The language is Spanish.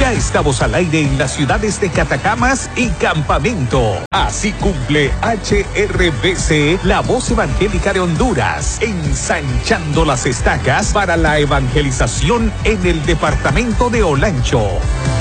Ya estamos al aire en las ciudades de Catacamas y Campamento. Así cumple HRBC, la voz evangélica de Honduras, ensanchando las estacas para la evangelización en el departamento de Olancho.